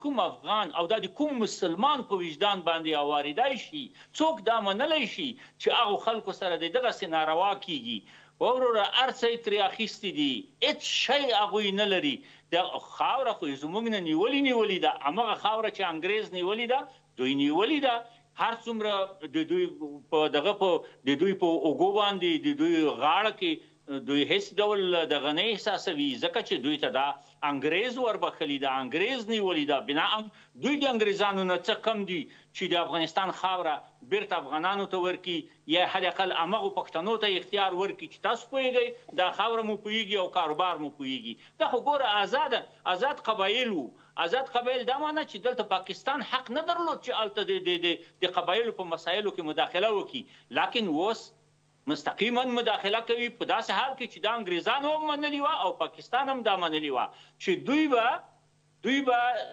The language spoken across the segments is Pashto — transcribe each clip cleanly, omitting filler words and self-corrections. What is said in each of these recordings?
کوم افغان او دا د کوم مسلمان په وجدان باندې اواریدای شي؟ څوک دا منلی شي چې هغو خلکو سره د دغسې ناروا کیږي؟ وروره هر څه یې ترې اخیستي دي، هېڅ شی هغوی نه لري. د خاوره خو یې زموږ نه نیولې ده، همغه خاوره چې انګریز نیولې ده دوی نیولې ده. هر څومره د دوی په اوږو باندې د دوی غاړه کې دوی هیڅ ډول دغه نه احساسوي، ځکه چې دوی ته دا انګریز وربخلي ده، انګریز نیولي ده. بناء دوی د انګریزانو نه څه کم دي چې د افغانستان خاوره بیرته افغانانو ته ورکړي، یا حد اقل همغو پښتنو ته اختیار ورکړي چې تاسو پوهېږئ دا خاوره مو پوهېږي او کاروبار مو پوهېږي. دا خو ګوره آزاد قبایل وو. آزاد قبایل دا معنی چې دلته پاکستان حق نه درلود چې هلته د قبایلو په مسایلو کې مداخله وکړي، لکن اوس مستقیما مداخله کوي په داسې حال کې چې دا انګریزانو هم منلي وه او پاکستان هم دا منلي وه چې دوی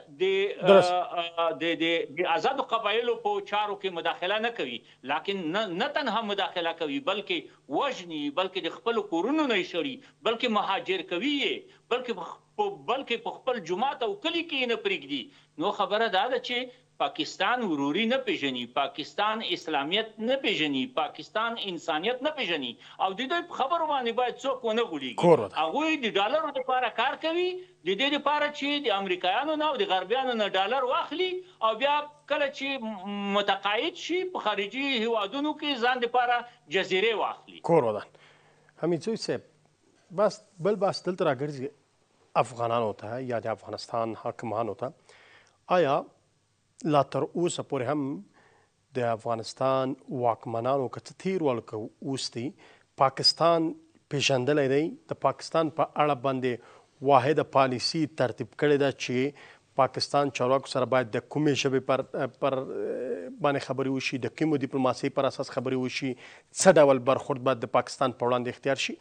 به د آزادو قبایلو په چارو کې مداخله نه کوي، لکن نه تنها مداخله کوي بلکې وژني، بلکې د خپلو کورونو نه یې شړي، بلکې مهاجر کوي یې، بلکې په خپل جومات او کلي کې یې نه پرېږدي. نو خبره دا ده چې پاکستان وروري نه پیژني، پاکستان اسلامیت نه پیژني، پاکستان انسانیت نه پیژني، او د دوی په خبرو باندې باید څوک ونه غولېږي. هغوی د ډالرو دپاره کار کوي، د دې دپاره چې د امریکایانو نه او د غربیانو نه ډالر واخلي او بیا کله چې متقاعد شي په خارجي هیوادونو کې ځان دپاره جزیرې واخلي. کور ودان حمیدزی صاحب، بس بل بحث دلته راګرځي افغانانو ته یا د افغانستان حاکمانو ته، آیا لا تر اوسه پورې هم د افغانستان واکمنانو که څه تیر ول اوس دی پاکستان پیژندلی دی، د پاکستان په اړه باندې واحده پالیسي ترتیب کړې ده چې پاکستان چارواکو سره باید د کومې ژبې پر باندې خبرې وشي، د کومو ډیپلوماسۍ پر اساس خبرې وشي، څه ډول برخورد باید د پاکستان په وړاندې اختیار شي؟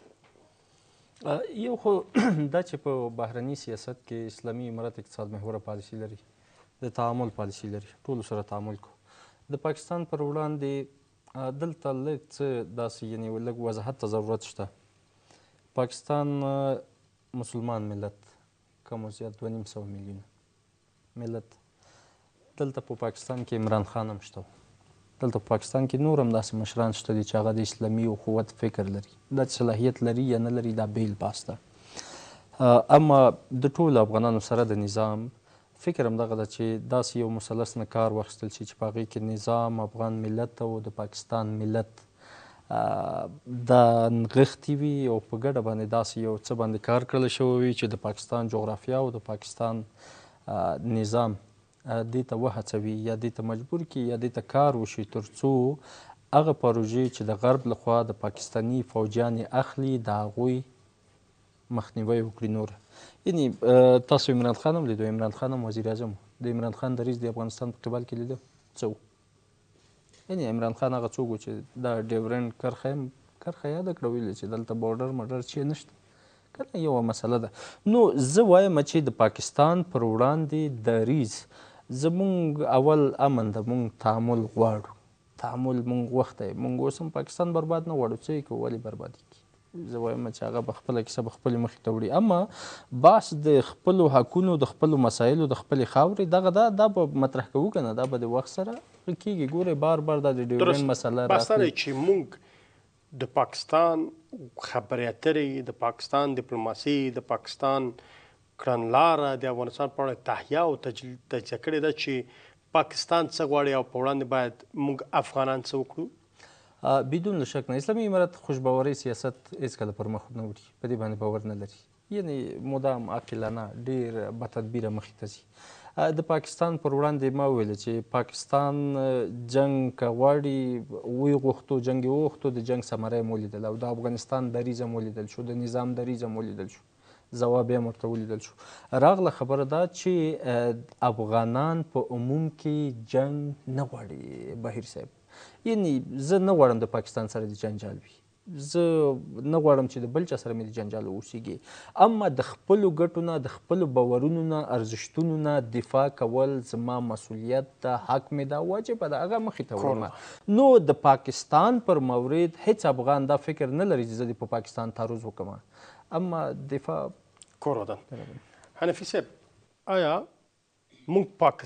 یو خو دا چې په بهرني سیاست کې اسلامي امارت اقتصاد محوره پالیسي لري، د تعامل پالیسي لري، ټولو سره تعامل کو. د پاکستان پر وړاندې دلته لږ څه داسې یعنې لږ وضاحت ته ضرورت شته. پاکستان مسلمان ملت، کم و زیات 2.5 میلیونه ملت. دلته په پاکستان کې عمران خان هم شته، دلته په پاکستان کې نور هم داسې مشران شته دي چې هغه د اسلامي اخوت فکر لري. دا صلاحیت لري یا نه لري دا بیل بحث ده. اما د ټولو افغانانو سره د نظام فکر هم دغه ده چې داسې یو مثلث نه کار واخیستل شي چې په هغې کې نظام، افغان ملت او د پاکستان ملت دا نغښتي وي او په ګډه باندې داسې یو څه باندې کار کړلی شوی وي چې د پاکستان جغرافیه او د پاکستان نظام دې ته وهڅوي یا دې ته مجبور کړي یا دې ته کار وشي تر څو هغه پروژې چې د غرب لخوا د پاکستاني فوجیانې اخلي د هغوی مخنیوی وکړي. نور یعنې تاسو عمران خان هم لیدو، عمران خان هم وزیر اعظم، د عمران خان دریځ د افغانستان په قبال کې لیدو څه و؟ یعنې عمران خان هغه څوک و چې دا ډیورنډ کرښه یاده کړه، ویل چې دلته بورډر مډر چې نشته، کنه یوه مسله ده. نو زه وایم چې د پاکستان پر وړاندې دریځ زمونږ اول امن ده، مونږ تعامل غواړو، تعامل مونږ وخت دی، مونږ اوس هم پاکستان برباد نه غواړو، څه یې کوو ولې بربادي کړي؟ زه وایم چې هغه به خپله کیسه به خپلې مخې ته وړي. اما بحث د خپلو حقونو، د خپلو مسایلو، د خپلې خاورې دغه دا به مطرح کوو که نه، دا به د وخت سره کېږي. ګورئ بار بار دا د ډیورنډ مسله بحث دا دی چې موږ د پاکستان خبرې اترې، د پاکستان ډیپلوماسي، د پاکستان کړنلاره د افغانستان په اړه تهیه او تجزیه کړې ده چې پاکستان څه غواړي او په وړاندې باید موږ افغانان څه وکړو. بدون شک نه، اسلامي امارت خوشباوري سیاست هېڅکله پر مخ نه وړي، په دې باندې باور نه لري، یعنې مدام عاقلانه ډېر بتدبیره مخې ته ځي. د پاکستان پر وړاندې ما وویل چې پاکستان جنګ که غواړي ویې غوښتو، جنګ یې وغوښتو، د جنګ ثمره یې ولیدل او د افغانستان دریځ هم ولیدل شو، د نظام دریځ هم ولیدل شو، ځواب یې هم ورته ولیدل شو. راغله خبره دا چې افغانان په عموم کې جنګ نه غواړي. بهیر صاحب، یعنې زه نه غواړم د پاکستان سره د جنجال وي، زه نه غواړم چې د بل چا سره مې د جنجال اوسېږي، اما د خپلو ګټو نه، د خپلو باورونو نه، ارزښتونو نه دفاع کول زما مسؤلیت ده، حق مې ده، واجبه ده، هغه مخې ته وړم. نو د پاکستان پر مورد هیڅ افغان دا فکر نه لري چې زه د په پاکستان تعرض وکړم، اما دفاع کور ودان. حنفي صاحب، آیا موږ